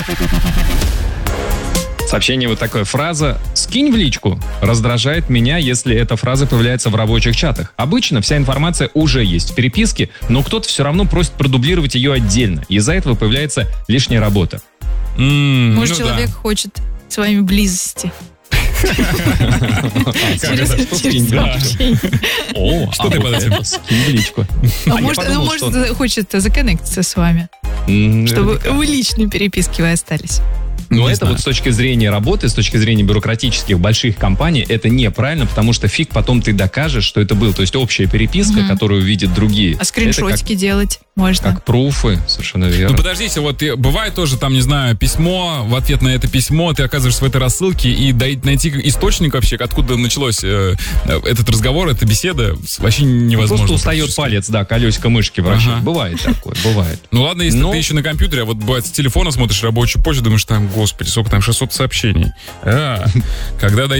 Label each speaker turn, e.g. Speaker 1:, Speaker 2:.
Speaker 1: Сообщение вот такое. Фраза «скинь в личку» раздражает меня, если эта фраза появляется в рабочих чатах. Обычно вся информация уже есть в переписке, но кто-то все равно просит продублировать ее отдельно. Из-за этого появляется лишняя работа.
Speaker 2: Может, человек хочет с вами близости. Через сообщение.
Speaker 1: Что ты под этим? Скинь в личку.
Speaker 2: Может, хочет законнектиться с вами, чтобы в личной переписке вы остались.
Speaker 1: Но это вот с точки зрения работы, с точки зрения бюрократических больших компаний, это неправильно, потому что фиг потом ты докажешь, что это был. То есть общая переписка, которую видят другие.
Speaker 2: А скриншотики делать можно?
Speaker 1: Как пруфы, совершенно верно.
Speaker 3: Ну подождите, вот бывает тоже там, не знаю, письмо, в ответ на это письмо ты оказываешься в этой рассылке, и найти источник вообще, откуда началось этот разговор, эта беседа, вообще невозможно.
Speaker 1: Просто устает палец, да, колесико мышки вращать. Бывает такое, бывает.
Speaker 3: Ну ладно, если ты еще на компьютере, а вот бывает с телефона смотришь рабочую почту, думаешь, там, господи, сколько там, 600 сообщений. Когда